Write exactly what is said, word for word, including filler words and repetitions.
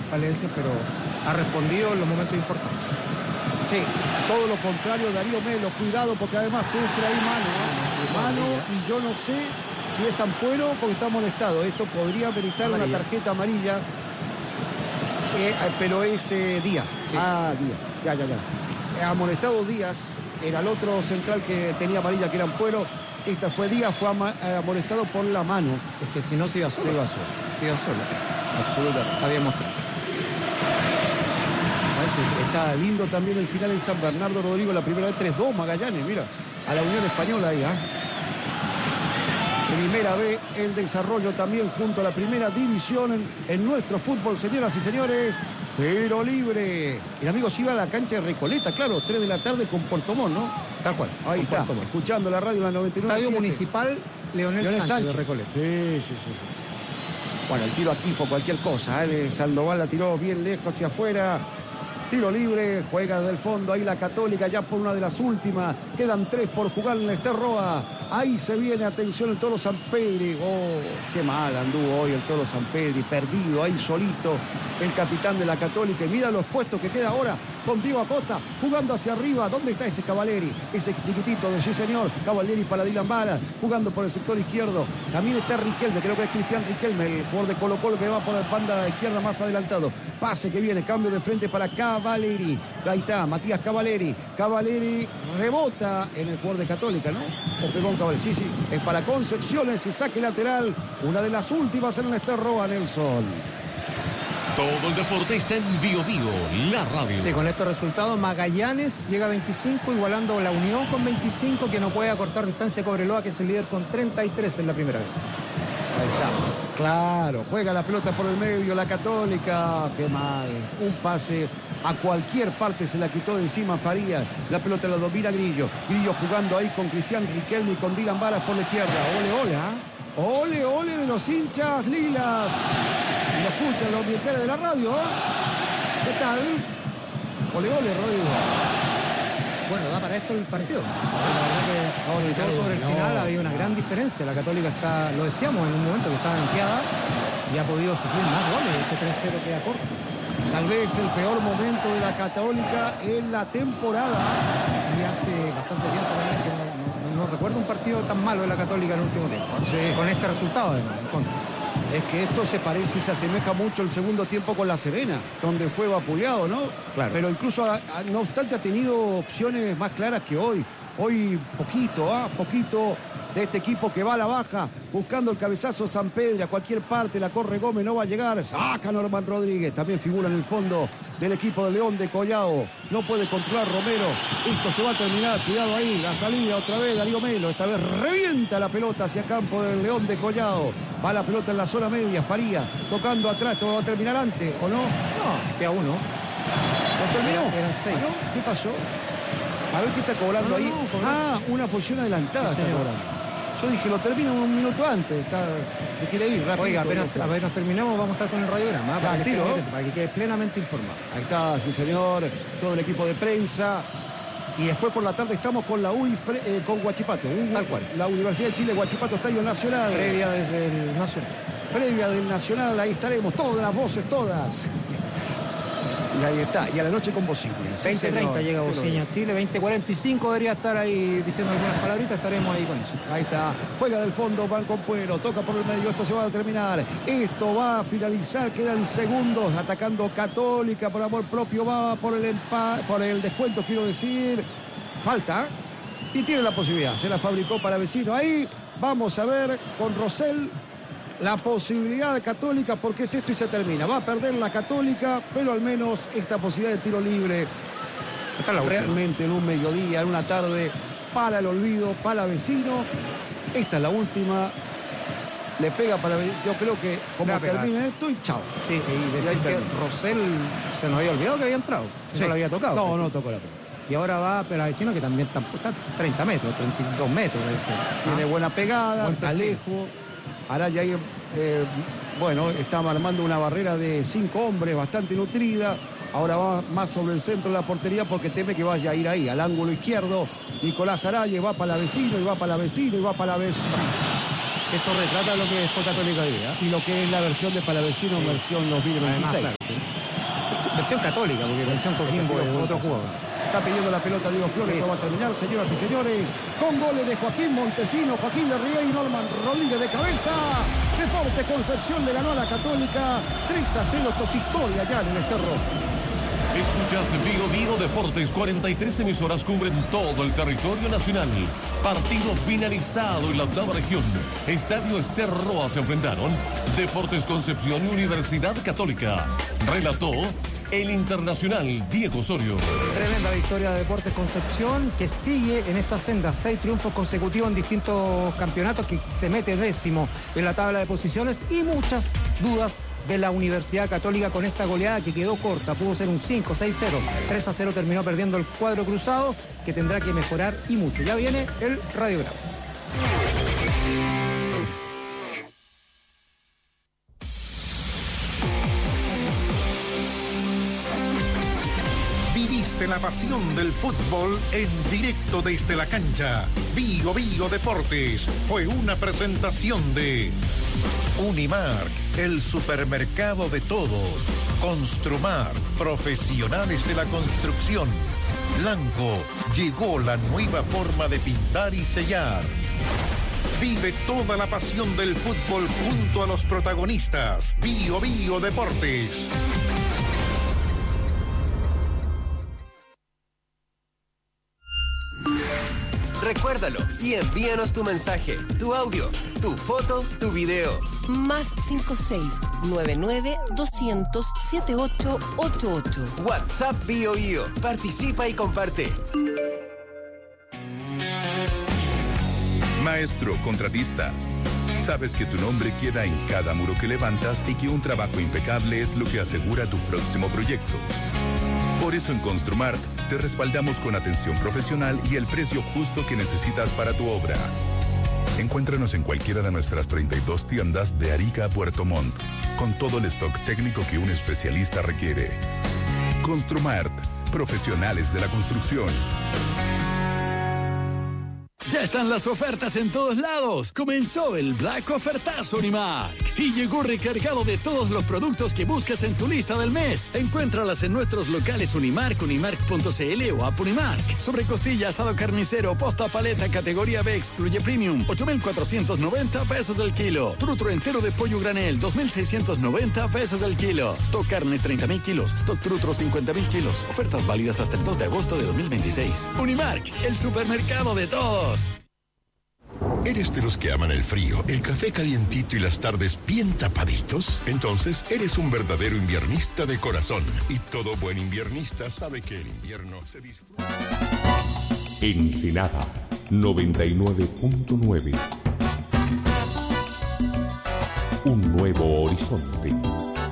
falencias, pero ha respondido en los momentos importantes. Sí, todo lo contrario, Darío Melo, cuidado porque además sufre ahí mano, ¿eh? mano, y yo no sé si es Ampuero porque está molestado. Esto podría meritar una tarjeta amarilla, eh, pero es eh, Díaz. Sí. Ah, Díaz, ya, ya, ya. Ha molestado Díaz, era el otro central que tenía amarilla, que era Ampuero. Esta fue Díaz, fue amonestado por la mano. Es que si no se iba solo. Se iba solo. Se iba solo. Absolutamente. Había mostrado. Está lindo también el final en San Bernardo, Rodrigo, la primera vez tres dos Magallanes, mira, a la Unión Española ahí, ¿eh? Primera vez el desarrollo también junto a la primera división en, en nuestro fútbol, señoras y señores. Tiro libre. El amigo se iba a la cancha de Recoleta, claro, tres de la tarde con Puerto Montt, ¿no? Tal cual. Ahí está, escuchando la radio en la noventa y nueve. Estadio Municipal Leonel, Leonel Sánchez, Sánchez de Recoleta. Sí, sí, sí, sí. Bueno, el tiro aquí fue cualquier cosa, ¿eh? Sandoval la tiró bien lejos hacia afuera. Tiro libre, juega desde el fondo, ahí la Católica ya por una de las últimas, quedan tres por jugar en el Esterroa, ahí se viene, atención, el Toro Sampedri, oh, qué mal anduvo hoy el Toro Sampedri, perdido, ahí solito, el capitán de la Católica, y mira los puestos que queda ahora con Diego Acosta, jugando hacia arriba, ¿dónde está ese Cavaleri? Ese chiquitito de sí señor, Cavaleri para Dylan Vara, jugando por el sector izquierdo, también está Riquelme, creo que es Cristian Riquelme, el jugador de Colo Colo que va por la banda izquierda más adelantado, pase que viene, cambio de frente para Cavaleri, ahí está, Matías Cavaleri, Cavaleri rebota en el jugador de Católica, ¿no? O pegó un Cavaleri, sí, sí, es para Concepción ese saque lateral, una de las últimas en el Esterroa, Nelson. Todo el deporte está en Bio Bio, la radio. Sí, con estos resultados, Magallanes llega a veinticinco, igualando la Unión con veinticinco, que no puede acortar distancia a Cobreloa, que es el líder con treinta y tres en la primera vez. Ahí está. Claro, juega la pelota por el medio, la Católica, qué mal. Un pase a cualquier parte se la quitó de encima Farías. La pelota la domina Grillo. Grillo jugando ahí con Cristian Riquelme y con Dylan Varas por la izquierda. Ole, ole, ¿ah? ¿eh? Ole, ole de los hinchas lilas. Y lo escuchan los ambientales de la radio, ¿eh? ¿Qué tal? Ole, ole, Rodrigo. Bueno, da para esto el partido. O sea, la verdad que, sobre todo sobre el final, no, había una gran diferencia. La Católica está, lo decíamos en un momento, que estaba noqueada y ha podido sufrir más goles. Este tres cero queda corto. Tal vez el peor momento de la Católica en la temporada. Y hace bastante tiempo también que no, no, no recuerdo un partido tan malo de la Católica en el último tiempo. Sí. Con este resultado, además, en contra. Es que esto se parece y se asemeja mucho el segundo tiempo con La Serena, donde fue vapuleado, ¿no? Claro. Pero incluso, a, a, no obstante, ha tenido opciones más claras que hoy. Hoy poquito, ¿ah? ¿eh? Poquito de este equipo que va a la baja, buscando el cabezazo Sampedri, a cualquier parte, la corre Gómez, no va a llegar, saca Norman Rodríguez, también figura en el fondo del equipo de León de Collao, no puede controlar Romero, esto se va a terminar, cuidado ahí, la salida otra vez Darío Melo, esta vez revienta la pelota hacia campo del León de Collao, va la pelota en la zona media, Faría, tocando atrás, ¿esto va a terminar antes o no? No, queda uno. ¿Lo terminó? Eran, eran seis. ¿Ah, no? ¿Qué pasó? A ver qué está cobrando no, ahí. No, ah, una posición adelantada sí, está cobrando. Yo dije, lo termino un minuto antes. Está, se quiere ir rápido. Oiga, apenas, apenas terminamos, vamos a estar con el radiograma. ¿eh? Para, tiro, que, para que quede plenamente informado. Ahí está, sí señor. Todo el equipo de prensa. Y después por la tarde estamos con la U I, eh, con Huachipato. Uh, Tal cual. La Universidad de Chile, Huachipato, Estadio Nacional. Previa desde el Nacional. Previa del Nacional, ahí estaremos. Todas las voces, todas. Y ahí está, y a la noche con Bociña. veinte treinta llega Bociña a Chile, veinte cuarenta y cinco debería estar ahí diciendo algunas palabritas, estaremos ahí con eso. Ahí está, juega del fondo, van con Puero, toca por el medio, esto se va a terminar, esto va a finalizar, quedan segundos, atacando Católica por amor propio, va por el empate, por el descuento, quiero decir, falta, y tiene la posibilidad, se la fabricó para Vecino, ahí vamos a ver con Rosell la posibilidad de Católica, porque es esto y se termina. Va a perder la Católica, pero al menos esta posibilidad de tiro libre está la realmente en un mediodía, en una tarde, para el olvido, para Vecino. Esta es la última. Le pega para... Yo creo que como termina esto y chao. Sí, y decir y que Rosell se nos había olvidado que había entrado. Sí. No lo había tocado. No, no tocó la pelota. Y ahora va a Vecino, que también está, está treinta metros, treinta y dos metros. Debe ser. Tiene ah. buena pegada, está lejos. Araya ahí, eh, bueno, estaba armando una barrera de cinco hombres bastante nutrida. Ahora va más sobre el centro de la portería porque teme que vaya a ir ahí, al ángulo izquierdo. Nicolás Araya va para la Vecino, y va para la Vecino, y va para la Vecino. Eso retrata lo que fue Católica hoy día. Y lo que es la versión de Palavecino, sí. Versión dos mil veintiséis. Además, claro, sí. versión, versión Católica, porque versión Coquimbo es otro juego. Está pidiendo la pelota Diego Flores, sí. No va a terminar, señoras y señores, con goles de Joaquín Montesino, Joaquín Larriguey y Norman Rodríguez de cabeza. Deportes Concepción le ganó a la Católica tres a cero. Esto es historia ya en el Esterro. Escuchas Vigo Vigo Deportes, cuarenta y tres emisoras cubren todo el territorio nacional. Partido finalizado en la octava región. Estadio Ester Roa se enfrentaron Deportes Concepción y Universidad Católica. Relató el internacional Diego Osorio. Tremenda victoria de Deportes Concepción, que sigue en esta senda, seis triunfos consecutivos en distintos campeonatos, que se mete décimo en la tabla de posiciones, y muchas dudas de la Universidad Católica con esta goleada que quedó corta. Pudo ser un cinco, seis cero, tres a cero terminó perdiendo el cuadro cruzado, que tendrá que mejorar y mucho. Ya viene el radiograma. Viviste la pasión del fútbol en directo desde la cancha. Vigo Vigo Deportes fue una presentación de Unimark, el supermercado de todos. Construmar, profesionales de la construcción. Blanco, llegó la nueva forma de pintar y sellar. Vive toda la pasión del fútbol junto a los protagonistas. Vigo Vigo Deportes. Recuérdalo y envíanos tu mensaje, tu audio, tu foto, tu video. Más cinco seis nueve nueve dos cero cero siete ocho ocho ocho. WhatsApp Bio Bio. Participa y comparte. Maestro contratista. Sabes que tu nombre queda en cada muro que levantas y que un trabajo impecable es lo que asegura tu próximo proyecto. Por eso en Construmart te respaldamos con atención profesional y el precio justo que necesitas para tu obra. Encuéntranos en cualquiera de nuestras treinta y dos tiendas de Arica a Puerto Montt, con todo el stock técnico que un especialista requiere. Construmart, profesionales de la construcción. Ya están las ofertas en todos lados. Comenzó el Black Ofertazo Unimark y llegó recargado de todos los productos que buscas en tu lista del mes. Encuéntralas en nuestros locales Unimark, unimark punto c l o app Unimark. Sobre costilla, asado carnicero, posta paleta, categoría B, excluye premium, ocho mil cuatrocientos noventa pesos el kilo. Trutro entero de pollo granel, dos mil seiscientos noventa pesos el kilo. Stock carnes, treinta mil kilos. Stock trutro, cincuenta mil kilos. Ofertas válidas hasta el dos de agosto de dos mil veintiséis. Unimark, el supermercado de todos. ¿Eres de los que aman el frío, el café calientito y las tardes bien tapaditos? Entonces, eres un verdadero inviernista de corazón. Y todo buen inviernista sabe que el invierno se disfruta. Ensenada noventa y nueve punto nueve. Un nuevo horizonte.